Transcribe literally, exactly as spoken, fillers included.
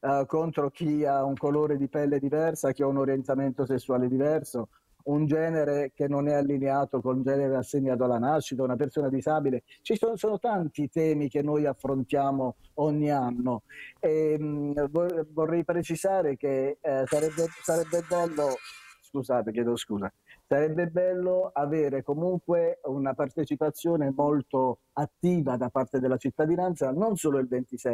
uh, contro chi ha un colore di pelle diversa, chi ha un orientamento sessuale diverso, un genere che non è allineato col genere assegnato alla nascita, una persona disabile. Ci sono, sono tanti temi che noi affrontiamo ogni anno e mh, vor- vorrei precisare che eh, sarebbe, sarebbe bello, scusate, chiedo scusa, sarebbe bello avere comunque una partecipazione molto attiva da parte della cittadinanza, non solo il ventisei